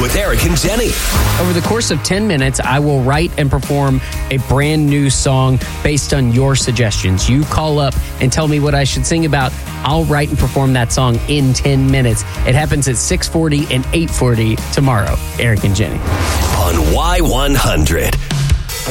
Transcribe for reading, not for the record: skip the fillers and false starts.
with Eric and Jenny. Over the course of 10 minutes, I will write and perform a brand new song based on your suggestions. You call up and tell me what I should sing about. I'll write and perform that song in 10 minutes. It happens at 6:40 and 8:40 tomorrow. Eric and Jenny. On Y100.